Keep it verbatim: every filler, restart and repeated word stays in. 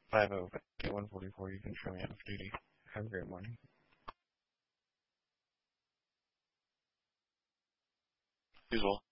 five oh one forty-four, you can show me off duty. Have a great morning. As well.